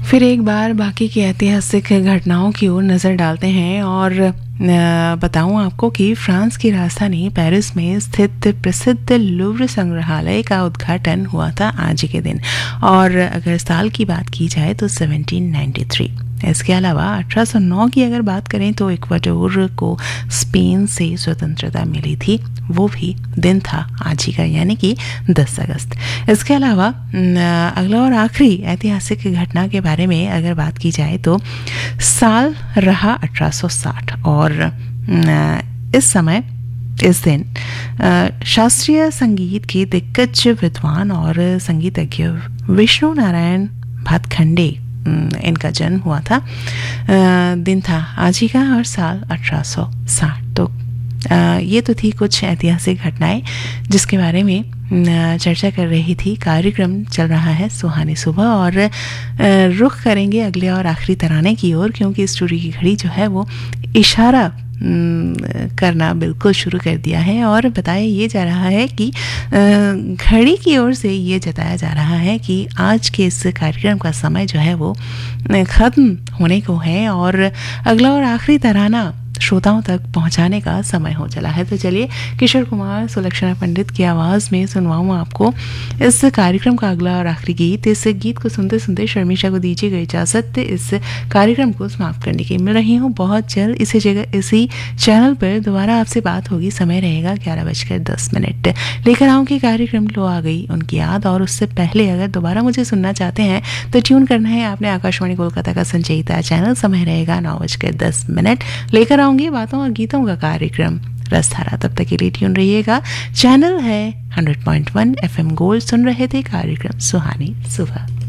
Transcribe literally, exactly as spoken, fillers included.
फिर एक बार बाकी की ऐतिहासिक घटनाओं की ओर नज़र डालते हैं और बताऊं आपको कि फ्रांस की राजधानी पेरिस में स्थित प्रसिद्ध लूव्र संग्रहालय का उद्घाटन हुआ था आज ही के दिन। और अगर साल की बात की जाए तो सेवनटीन नाइंटी थ्री। इसके अलावा अठारह सौ नौ की अगर बात करें तो इक्वाडोर को स्पेन से स्वतंत्रता मिली थी, वो भी दिन था आज ही का, यानी कि दस अगस्त। इसके अलावा अगला और आखिरी ऐतिहासिक घटना के बारे में अगर बात की जाए तो साल रहा अठारह सौ साठ और इस समय इस दिन शास्त्रीय संगीत के दिग्गज विद्वान और संगीतज्ञ विष्णु नारायण भातखंडे इनका जन्म हुआ था। दिन था आज ही का और साल अठारह सौ साठ। तो ये तो थी कुछ ऐतिहासिक घटनाएं जिसके बारे में चर्चा कर रही थी। कार्यक्रम चल रहा है सुहानी सुबह और रुख करेंगे अगले और आखिरी तराने की ओर, क्योंकि स्टूडियो की घड़ी जो है वो इशारा करना बिल्कुल शुरू कर दिया है और बताया ये जा रहा है कि घड़ी की ओर से ये जताया जा रहा है कि आज के इस कार्यक्रम का समय जो है वो ख़त्म होने को है और अगला और आखिरी तराना श्रोताओं तक पहुंचाने का समय हो चला है। तो चलिए किशोर कुमार सुलक्षणा पंडित की आवाज़ में सुनवाऊँ आपको इस कार्यक्रम का अगला और आखिरी गीत। इस गीत को सुनते सुनते शर्मिष्ठा को दीजिएगा इजाज़त इस कार्यक्रम को समाप्त करने की। मिल रही हूँ बहुत जल्द इसी जगह इसी चैनल पर दोबारा आपसे बात होगी। समय रहेगा ग्यारह बजकर दस मिनट। लेकर आऊँगी कार्यक्रम लो आ गई उनकी याद। और उससे पहले अगर दोबारा मुझे सुनना चाहते हैं तो ट्यून करना है आपने आकाशवाणी कोलकाता का संचयिता चैनल। समय रहेगा नौ बजकर दस मिनट। लेकर आऊँगी बातों और गीतों का कार्यक्रम रसधारा। तब तक के लिए ट्यून रहिएगा। चैनल है hundred point one F M gold. सुन रहे थे कार्यक्रम सुहानी सुबह।